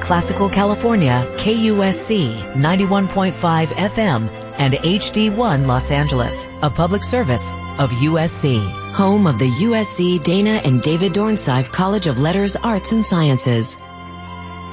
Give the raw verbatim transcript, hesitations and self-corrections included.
Classical California, K U S C ninety-one point five F M, and H D one Los Angeles, a public service of U S C. Home of the U S C Dana and David Dornsife College of Letters, Arts, and Sciences.